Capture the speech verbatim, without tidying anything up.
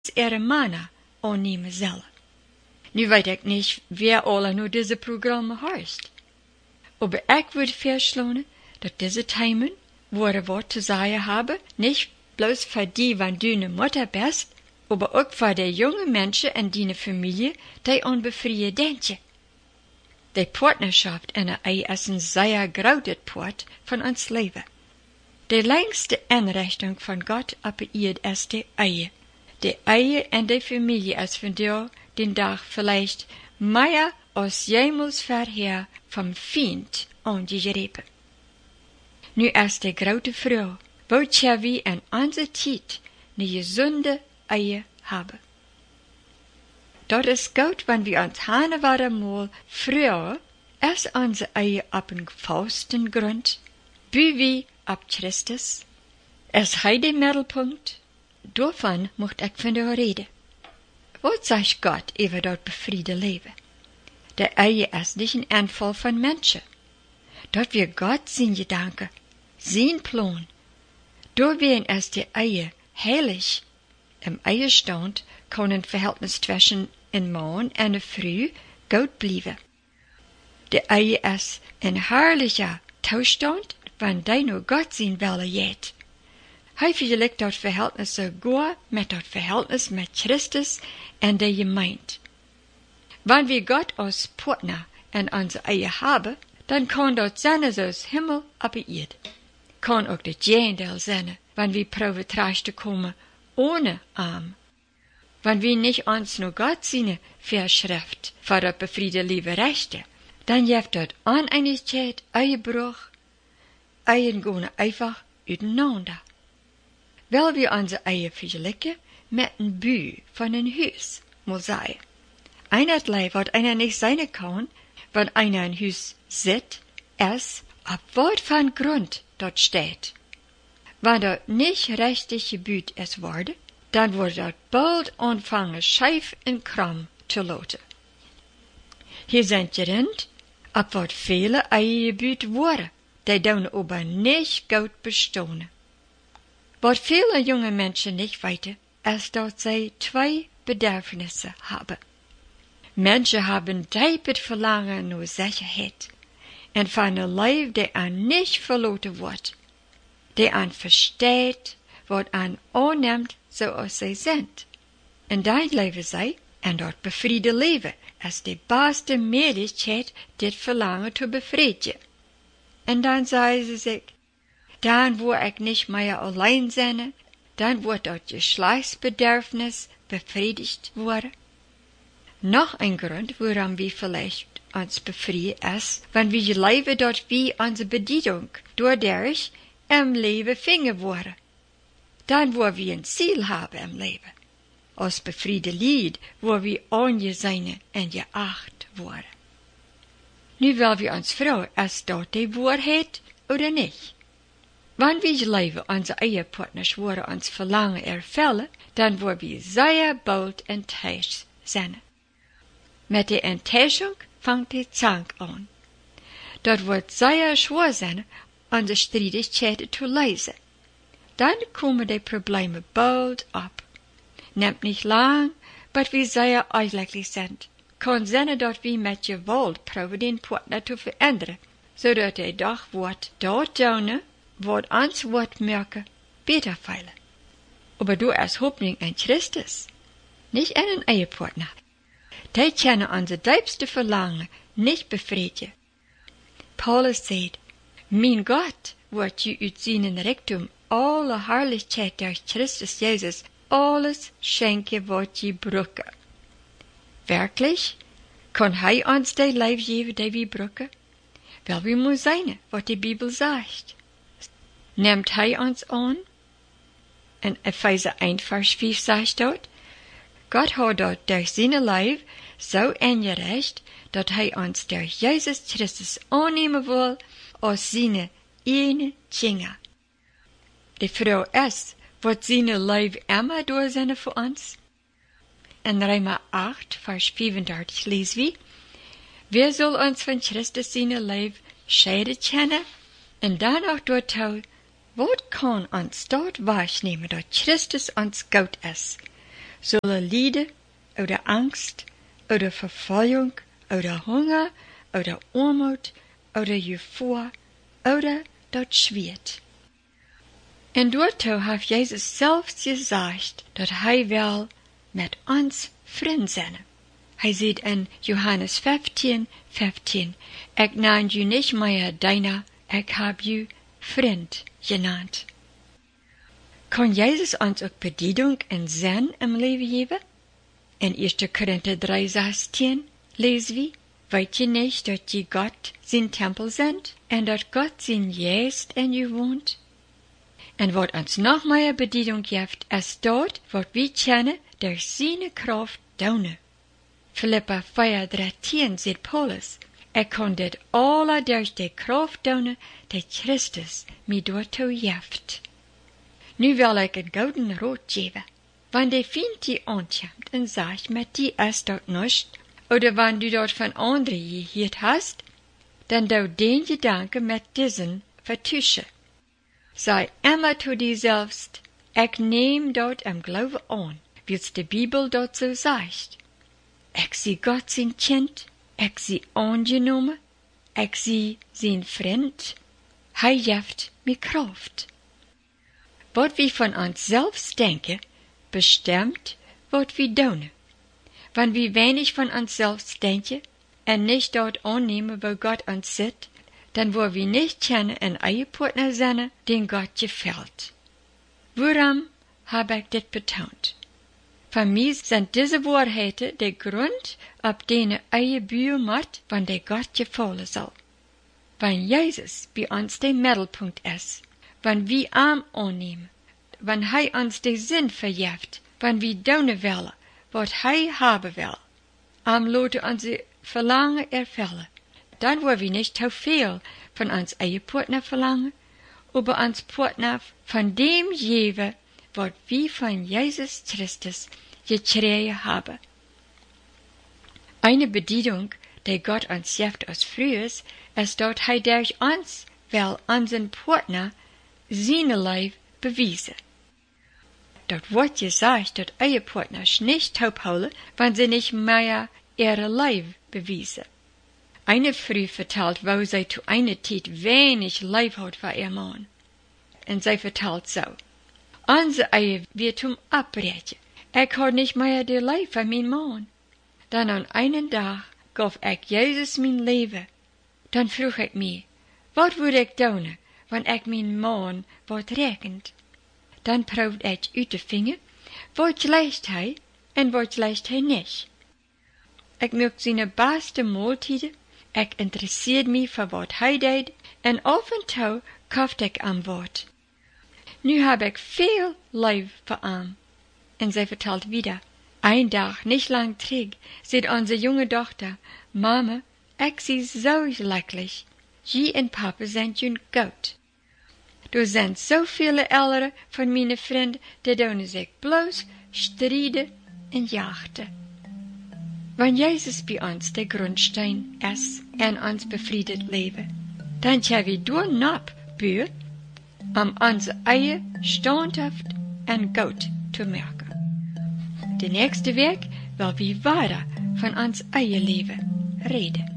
ihre Mana annehmen sollen. Nu weet ik niet wer alle nu deze programma heißt. Aber ich würde vorschlagen, dass diese Themen, wo er Wort zu sagen haben, nicht bloß für die, wenn du eine Mutter bist, aber auch für die jungen Menschen in deiner Familie, die unbefreien denken. Die Partnerschaft in der Ehe ist ein sehr großes Part von uns Leben. Die längste Einrichtung von Gott auf der Erde ist die Ehe. Die Ehe in der Familie ist von dir den Tag vielleicht mehr als jemals vorher vom Feind angegriffen. Nu ist die große Frage, wozu wir in unserer Zeit eine gesunde Ehe haben. Dort ist gut, wenn wir uns hane wieder mal früher ist unsere Ehe auf einen festen Grund, wie wir ab Christus. Ist er der Mittelpunkt? Davon möchte ich von dir reden. Was sagt Gott über dort befriede Leben? Der Ehe ist nicht ein Anfall von Menschen. Dort wird Gott sein Gedanke, sein Plan. Dort werden es die Ehe heilig. Im Ehestand kann ein Verhältnis zwischen einem Mann und einer Frau gut bleiben. Die Ehe ist ein herrlicher Zustand, wenn die nur Gott sein will jetzt. Häufig liegt das Verhältnis sogar mit das Verhältnis mit Christus und der Gemeinde. Wenn wir Gott als Partner in unserer Ehe haben, dann kann dort sein so aus Himmel ab Erde. Kann auch das Gegenteil sein, wenn wir proben zu kommen, ohne Arm. Wenn wir nicht uns nur Gott seine Verschrift für das befriede Leben rechte, dann gibt dort Uneinigkeit, Ehebruch, Ehen gehen einfach auseinander. Weil wir unsere Ehe vergleichen mit einem Bau von einem Haus, muss sein. Einerlei, was einer nicht sein kann, wenn einer ein Haus sieht, ist, ab was für ein Grund dort steht. Wenn dort nicht richtig gebaut ist worden, dann wird dort bald anfangen, scheif und krumm zu lauten. Hier sind Gründe, ab was viele Ehe gebaut wurden, die dann aber nicht gut bestehen. Was viele junge Menschen nicht weten, ist, dass sie zwei Bedürfnisse haben. Menschen haben diepes Verlangen nach Sicherheit und von einem Leben, der an nicht verloren wird, der an versteht, was an annimmt, so als sie sind. In dein Leben sei, und dort befriede Leben, ist die beste Möglichkeit, das Verlangen zu befriedigen. Und dann sagen sie sich, dann wo ich nicht mehr allein sein, dann wird das Geschlechtsbedürfnis befriedigt worden. Noch ein Grund, warum wir vielleicht uns befreien, ist, wenn wir leben dort wie unsere Bedienung dadurch im Leben finden worden. Dann wo wir ein Ziel haben im Leben. Als befriede Lied, wo wir angesehen und geacht worden. Nu will wir uns fragen, ist dort die Wahrheit oder nicht? Wenn wir leben, unsere Ehepartners worden uns Verlangen erfüllen, dann wollen wir sehr bald enttäuscht sein. Mit der Enttäuschung fängt der Zank an. Dort wird sehr schwer sein, unsere Streitigkeiten zu lösen. Dann kommen die Probleme bald ab. Nimmt nicht lang, bis wir sehr eigentlich sind. Kann sein, dass wir mit Gewalt proben, den Partner zu verändern, sodass er doch wird dort tun, was uns wird merken, besser feilen. Aber du als Hoffnung in Christus, nicht einen Ehepartner. Die können unser tiefste Verlangen nicht befriedigen. Paulus sagt, mein Gott wird dir aus seinem Reichtum alle Herrlichkeit durch Christus Jesus alles schenken, was je brauchen. Wirklich? Kann er uns die Leben geben, die wir brauchen? Weil wir müssen sein, was die Bibel sagt. Nimmt er uns an? In Epheser eins, Vers fünf sagt dort, Gott hat dort durch seine Leben so eingerichtet, dass er uns durch Jesus Christus annehmen will als seine eigenen Kinder. Die Frau ist, wird seine Leben immer durch sein für uns? In Römer acht, Vers fünfunddreißig lesen wir, wer soll uns von Christus seine Leben scheiden können? Und dann auch dort, was kann uns dort wahrnehmen, dass Christus uns gut ist? zullen lijden, oder Angst, oder Verfolgung, oder Hunger, oder Armut, oder Gefahr, oder dat Schwert. En daartoe heeft Jezus zelfs gezegd dat hij wel met ons vriend zijn. Hij zegt in Johannes vijftien, vijftien, ik naam u niet meer deiner, ik heb u vriend genannt. Kan Jezus ons ook bedienung en zin im leven geven? In eerste Korinther drie, zestien lezen we, weet je niet dat je God zijn tempel bent en dat God zijn geest in je woont? En wat ons nog meer bedienung geeft, is dat wat we kennen door zijn kracht doen. Philippa vier, dertien zegt Paulus, ik kan dit alle door de kracht doen, die Christus mij daartoe geeft. Nu wil ik een gouden rood geven. Wanneer de vindt die aankomt en zegt met die is dat niet, oder wanneer du dat van anderen gehoord hast, dan doe den gedanken met diesen vertuschen. Sei immer zu dir selbst, ik neem dat im Glauben an, wie's de Bibel dat so sagt. Ik zie Gott zijn kind, ik zie angenomen, ik zie zijn vriend. Hij geeft mir Kraft. Wat we van ons selbst denken, bestimmt wat we doen. Wann wir wenig von uns selbst denken en nicht dort annehmen, wo Gott uns sitzt, dann wo wir nicht kennen en Ehepartner zijn, den Gott gefällt. Warum habe ich dit betont? Für mich sind diese Wahrheiten der Grund, auf den eie Bühne macht, wann der Gott gefallen soll. Wenn Jesus bei uns der Mittelpunkt ist, wenn wir ihn annehmen, wenn er uns den Sinn vergibt, wenn wir tun wollen, wat hij hebben wil, am laten onze verlangen erfüllen, dann wollen wir nicht zu viel von uns eigen Partner verlangen, aber uns Partner von dem geben, wat wir von Jesus Christus gekregen haben. Eine Bedienung, die Gott uns gibt als frühes, ist, dass er durch uns will unseren Partner seine Leib beweisen. Dat wordt gezegd dat Ehepartners nicht taubhouden, wenn sie nicht mehr ihre Leib beweisen. Eine Frau vertelt, wo sie zu einer Zeit wenig Leib hat für ihr Mann. Und sie vertelt so, onze Ehe wird um abbrechen. Ich habe nicht mehr die Leib für mein Mann. Dann an einen Tag gab ich Jesus mein Leben. Dann vroeg ich mich, was würde ich tun, wenn ich mein Mann wat rekent? Dan probeerde ik uit te vinden, wat leest hij en wat leest hij niet. Ik mocht zijn beste maaltijden, ik interesseerde me voor wat hij deed, en af en toe kocht ik aan wat. Nu heb ik veel lief voor hem. En zij vertelt wieder, een dag, niet lang terug, zegt onze jonge dochter, Mama, ik zie zo lekker. Je en papa zijn je goed. Er zijn zoveel ouderen van mijn vrienden, die doen zich bloos strijden en jachten. Wanneer Jezus bij ons de grondstein is en ons bevredigd leven, dan zijn we door nap buur om onze eigen standhaft en goed te merken. De nächste week wil we verder van ons eigen leven reden.